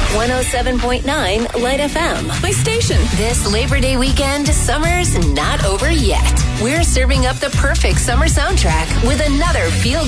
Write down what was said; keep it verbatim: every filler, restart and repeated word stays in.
one oh seven point nine Light F M. My station. This Labor Day weekend, summer's not over yet. We're serving up the perfect summer soundtrack with another feel